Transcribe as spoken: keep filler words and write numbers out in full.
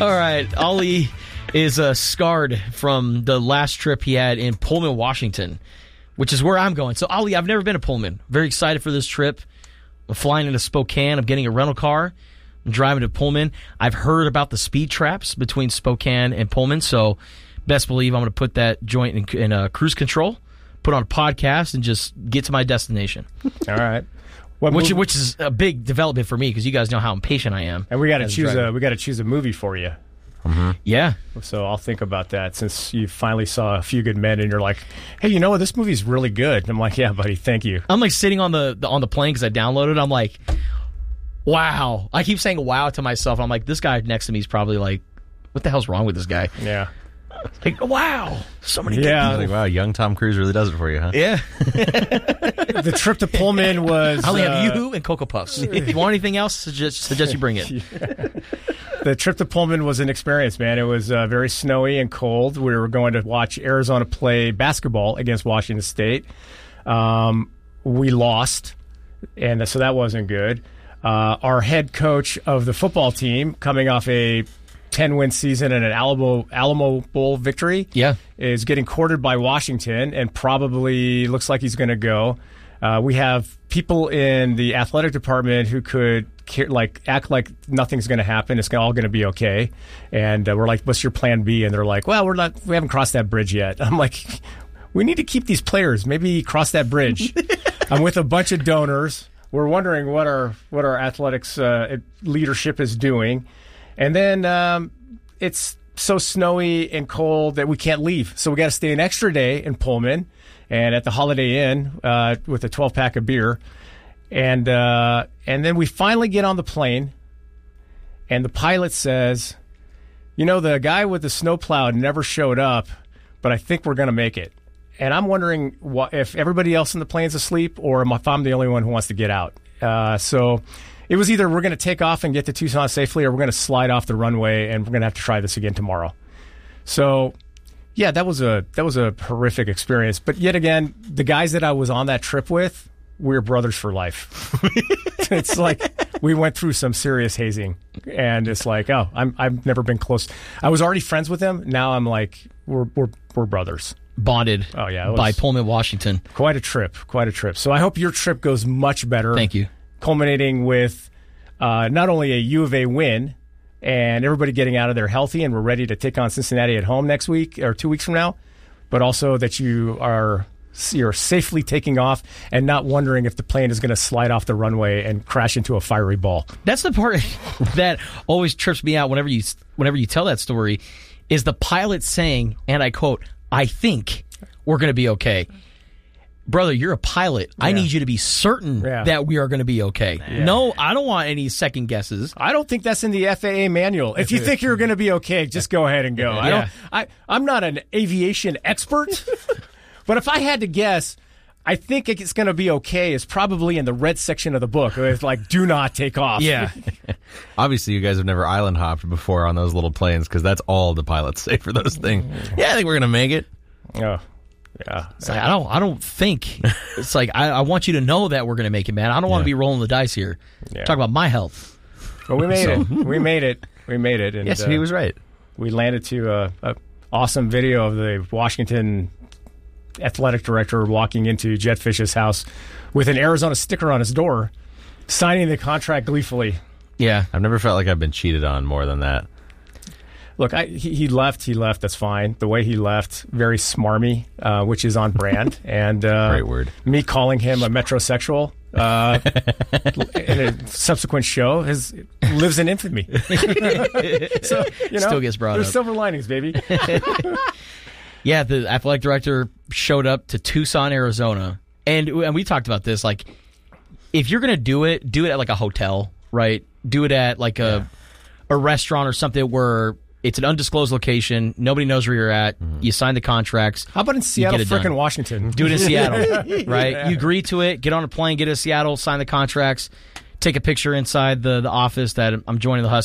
All right, Ollie is uh, scarred from the last trip he had in Pullman, Washington, which is where I'm going. So, Ollie, I've never been to Pullman. Very excited for this trip. I'm flying into Spokane. I'm getting a rental car. I'm driving to Pullman. I've heard about the speed traps between Spokane and Pullman, so best believe I'm going to put that joint in, in uh, cruise control, put on a podcast, and just get to my destination. All right. What which, which is a big development for me because you guys know how impatient I am. And we got to choose a we got to choose a movie for you. Mm-hmm. Yeah. So I'll think about that since you finally saw A Few Good Men and you're like, hey, you know what? This movie's really good. And I'm like, yeah, buddy, thank you. I'm like sitting on the, the on the plane because I downloaded. I'm like, wow. I keep saying wow to myself. I'm like, this guy next to me is probably like, what the hell's wrong with this guy? Yeah. Like, wow. So many good yeah. people. Like, wow, young Tom Cruise really does it for you, huh? Yeah. The trip to Pullman was... I only uh, have Yoo-Hoo and Cocoa Puffs. If you want anything else, suggest, suggest you bring it. Yeah. The trip to Pullman was an experience, man. It was uh, very snowy and cold. We were going to watch Arizona play basketball against Washington State. Um, we lost, and so that wasn't good. Uh, our head coach of the football team, coming off a ten-win season and an Alamo, Alamo Bowl victory, yeah, is getting courted by Washington and probably looks like he's going to go. Uh, we have people in the athletic department who could like act like nothing's going to happen. It's all going to be okay. And uh, we're like, what's your plan B? And they're like, well, we're not, we haven't crossed that bridge yet. I'm like, we need to keep these players. Maybe cross that bridge. I'm with a bunch of donors. We're wondering what our, what our athletics uh, leadership is doing. And then um, it's so snowy and cold that we can't leave. So we got to stay an extra day in Pullman and at the Holiday Inn uh, with a twelve-pack of beer. And uh, and then we finally get on the plane, and the pilot says, you know, the guy with the snowplow never showed up, but I think we're going to make it. And I'm wondering what, if everybody else in the plane's asleep or if I'm the only one who wants to get out. Uh, so it was either we're going to take off and get to Tucson safely or we're going to slide off the runway, and we're going to have to try this again tomorrow. So... yeah, that was a that was a horrific experience. But yet again, the guys that I was on that trip with, we're brothers for life. It's like we went through some serious hazing, and it's like, oh, I'm I've never been close. I was already friends with them. Now I'm like, we're we're we're brothers, bonded. Oh yeah, it was by Pullman, Washington. Quite a trip, quite a trip. So I hope your trip goes much better. Thank you. Culminating with uh, not only a U of A win. And everybody getting out of there healthy, and we're ready to take on Cincinnati at home next week or two weeks from now. But also that you are you're safely taking off and not wondering if the plane is going to slide off the runway and crash into a fiery ball. That's the part that always trips me out whenever you whenever you tell that story, is the pilot saying, and I quote, "I think we're going to be okay." Brother, you're a pilot. Yeah. I need you to be certain yeah. that we are going to be okay. Yeah. No, I don't want any second guesses. I don't think that's in the F A A manual. If you think you're going to be okay, just go ahead and go. Yeah. I don't. I, I'm not an aviation expert, but if I had to guess, I think it's going to be okay is probably in the red section of the book. It's like, do not take off. Yeah. Obviously, you guys have never island hopped before on those little planes because that's all the pilots say for those things. Yeah, I think we're going to make it. Oh. Yeah, it's like, I don't. I don't think it's like I, I want you to know that we're going to make it, man. I don't want to yeah. be rolling the dice here. Yeah. Talk about my health. Well, we made so. it. We made it. We made it. And, yes, uh, he was right. We landed to a, a awesome video of the Washington athletic director walking into Jetfish's house with an Arizona sticker on his door, signing the contract gleefully. Yeah, I've never felt like I've been cheated on more than that. Look, I, he, he left. He left. That's fine. The way he left, very smarmy, uh, which is on brand. And uh, great word. Me calling him a metrosexual uh, in a subsequent show has lives in infamy. So you know, still gets brought there's up. Silver linings, baby. Yeah, the athletic director showed up to Tucson, Arizona, and and we talked about this. Like, if you're gonna do it, do it at like a hotel, right? Do it at like a yeah. a restaurant or something where it's an undisclosed location. Nobody knows where you're at. Mm-hmm. You sign the contracts. How about in Seattle, frickin' Washington? Do it in Seattle, right? Yeah. You agree to it. Get on a plane, get to Seattle, sign the contracts, take a picture inside the, the office that I'm joining the Huskies.